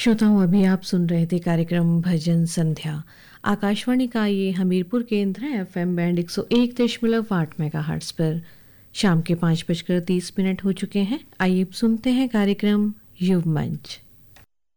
श्रोताओं, अभी आप सुन रहे थे कार्यक्रम भजन संध्या। आकाशवाणी का ये हमीरपुर केंद्र है, FM बैंड 101.8 मेगाहर्ट्ज पर। शाम के 5:30 हो चुके हैं। आइए सुनते हैं कार्यक्रम युव मंच।